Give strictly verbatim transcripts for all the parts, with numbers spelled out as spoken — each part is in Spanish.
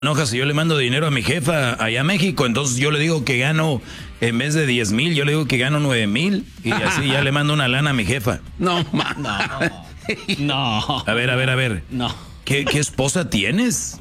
enoja si yo le mando dinero a mi jefa allá a México, entonces yo le digo que gano, en vez de diez mil, yo le digo que gano nueve mil y así ya le mando una lana a mi jefa. No, ma. No. No. A ver, a ver, a ver. No. ¿Qué, qué esposa tienes?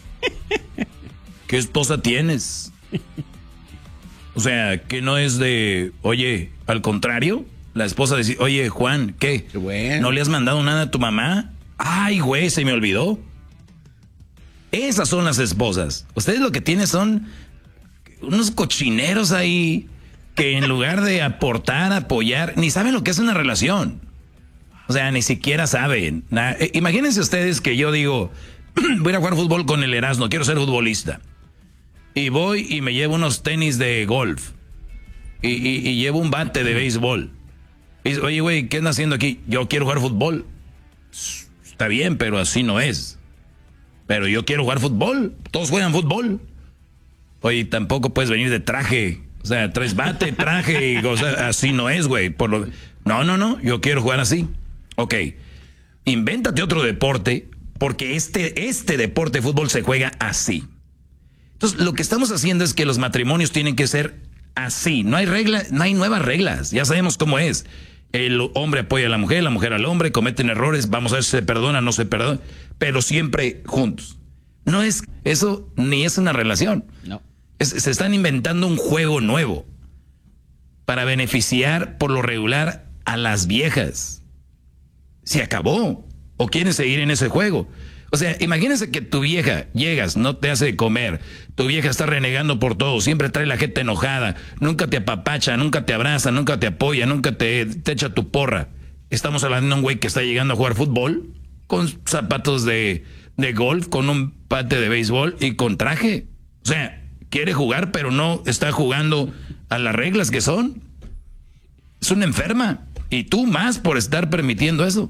¿Qué esposa tienes? O sea, que no es de, oye, al contrario, la esposa dice, oye, Juan, ¿qué? Qué bueno. ¿No le has mandado nada a tu mamá? Ay, güey, se me olvidó. Esas son las esposas. Ustedes lo que tienen son unos cochineros ahí que en lugar de aportar, apoyar, ni saben lo que es una relación. O sea, ni siquiera saben. Eh, imagínense ustedes que yo digo, voy a jugar fútbol con el Erasmo, quiero ser futbolista. Y voy y me llevo unos tenis de golf. Y, y, y llevo un bate de béisbol. Y dice, oye, güey, ¿qué andas haciendo aquí? Yo quiero jugar fútbol. Está bien, pero así no es. Pero yo quiero jugar fútbol. Todos juegan fútbol. Oye, tampoco puedes venir de traje. O sea, traes bate, traje, y, o sea, así no es, güey. Por lo... No, no, no, yo quiero jugar así. Ok, invéntate otro deporte, porque este, este deporte de fútbol se juega así. Entonces, lo que estamos haciendo es que los matrimonios tienen que ser así. No hay reglas, no hay nuevas reglas. Ya sabemos cómo es. El hombre apoya a la mujer, la mujer al hombre, cometen errores, vamos a ver si se perdona, no se perdona, pero siempre juntos. No es eso, ni es una relación. No. Es, se están inventando un juego nuevo para beneficiar por lo regular a las viejas. Se acabó. ¿O quieren seguir en ese juego? O sea, imagínense que tu vieja, llegas, no te hace de comer, tu vieja está renegando por todo, siempre trae la gente enojada, nunca te apapacha, nunca te abraza, nunca te apoya, nunca te, te echa tu porra. Estamos hablando de un güey que está llegando a jugar fútbol, con zapatos de, de golf, con un bate de béisbol y con traje. O sea, quiere jugar, pero no está jugando a las reglas que son. Es una enferma. Y tú más por estar permitiendo eso.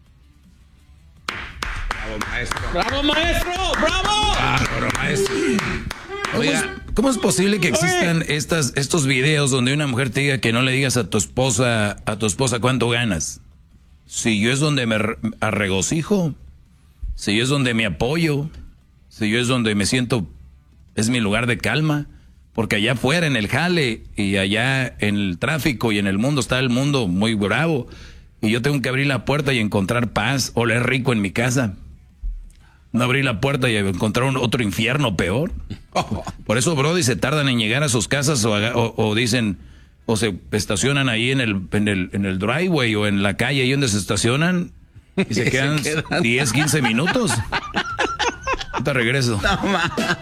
Bravo, maestro. Bravo, maestro. Bravo. Bravo, maestro. ¿Cómo es, ¿Cómo es posible que existan estas, estos videos donde una mujer te diga que no le digas a tu esposa, a tu esposa cuánto ganas? Si yo es donde me regocijo, si yo es donde me apoyo, si yo es donde me siento, es mi lugar de calma. Porque allá afuera en el jale y allá en el tráfico y en el mundo está el mundo muy bravo. Y yo tengo que abrir la puerta y encontrar paz, oler rico en mi casa. No abrir la puerta y encontrar un, otro infierno peor. Por eso, brody, se tardan en llegar a sus casas o, o, o dicen, o se estacionan ahí en el, en, el, en el driveway o en la calle ahí donde se estacionan y se quedan, se quedan diez, quince minutos. Te regreso. No,